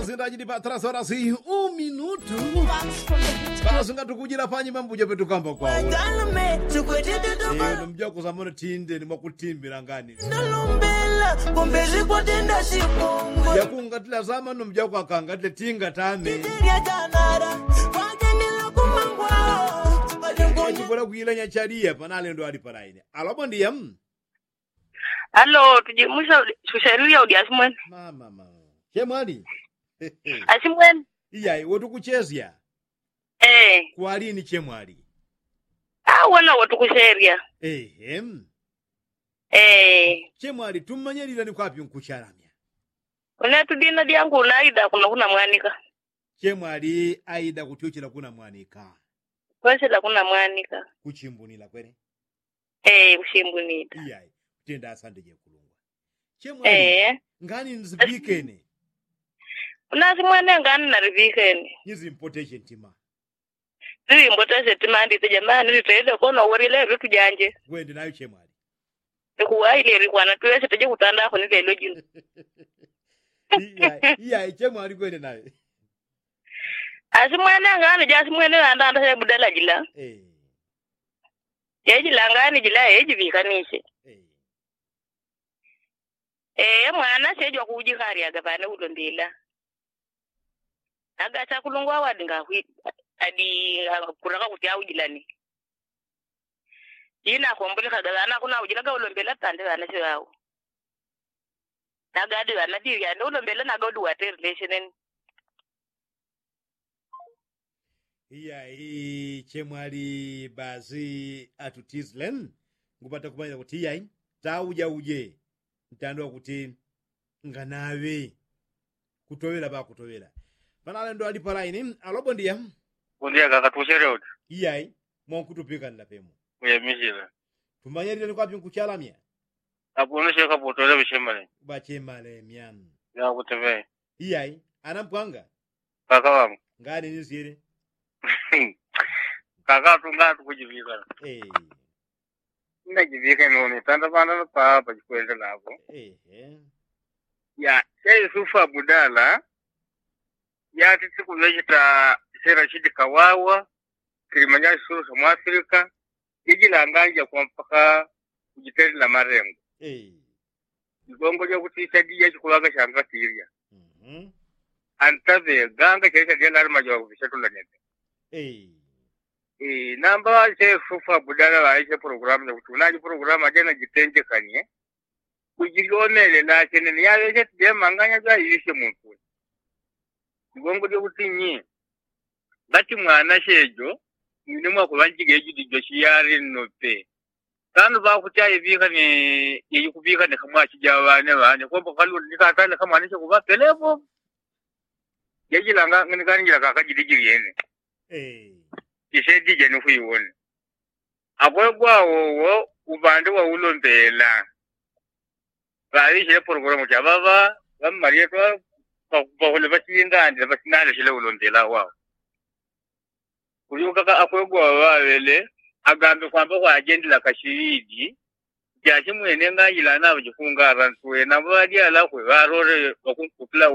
Zindaji pa 3 horas e 1 minuto. Basi ngatukujira panyi mambuja petu kamba kwa mjua kuzamone tinde ni mwakutimbira ngani yakungatila zama no mjua kwa kangatile tinga tame chibora kuhila nyacharia panale ndo aliparaine alobo ndiyam. Allo, tujimusha kusharia udi asimwen. Mama. Chemwali. Asimwen. Iya, wotu kuchezia. Kwa lini chemwali? Wana wotu kusharia. Chemwali tumanyelila ni kwapi nkucharamya. Kuna tudina diangu unaida kuna mwanika. Chemwali aida kuchochela kuna mwanika. Kwachela kuna mwanika. Kuchimbunila kwene? Kuchimbunila. Iya, tenda asante je kulungwa. Chemwali, ngani nzibikene? Unasimwene ngani naribikene? Nizi importation tima. Nizi importation tima ndi jamani nitende kono worile vitu janje. Gwende nayo chemwali. Kuwaile rikwana tuwese teje kutanda ko nilelo jino. Iya, chemwali gwende nayo. Asimwene ngani jasimwene anda se budala jila. Jila ngani jila ejibikanishe. Mwana sejwa kujikari agabane ulondela. Agacha kulungwa wadinga adi kuraka kutia ujilani. Ina kumbulika galana kuna ujilaga ulombela tande bana sewawo. Nagadi bana diri ya ulombela nagodu water relation. Iya chemwali bazi atutizlen ngupata kumanya kuti yai tauja uje ntando kuti nganawe kutowela ba kutowela panale ndo ali palaini alobo ndiya Bundia kakatushire oti. Iyai mwakutupika ndapemo Uyemishira. tumanyerire ni kwapi nkuchalamya Aponeshe kapotole bishemale. bachemale myam Ya kutebe. iyai anampwanga Kaka wangu. ngani nizire Kaka tungatu kujivika. Ndajivika noni tanda bana pa chikwenda lako. Ya sei sufa budala. Ya titi kuvejita sera chidi kawawa. Kilimanya suru sa Mwafrika. Ijila nganja kwa mpaka kujiteri la marengo. Ngongo ya kutisa diya chikulaga shanga tiria. Antave ganga chaisa diya larma jawa kufisatu la nete. Namba se sufa budala wa aisha programu na kutunaji programu ajana jitenje kanye. Kujilonele na chene ni yawe se diya manganya za yishe mkuni. Ngongo ya kutinyi. Bati mwana shejo. Nimwa kubanjige ejudi joshiyari nope. Tanu ba kutia yivika ni yikubika ne kamwa kijabane bane ko kalu nikatana kama anisha kuba telefo. Yejilanga nginikanjira kakajidijiri yene. Isedi no kuyiwona. Akwegwa wo ubande wa ulombela. Bali shile programu jababa bamariye to bahole batinda ndi batinale shile ulombela wao. Kuyuka akwegwa wawele agambe kwamba kwa agendela kashiridi jachi mwene ngayila nabo jifunga rantuwe nabo bali ala kwe barore bakunkutla